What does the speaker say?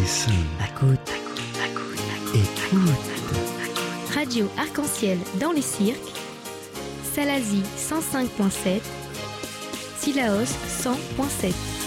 Écoute. Radio Arc-en-Ciel dans les cirques, Salazie 105.7, Sillaos 100.7.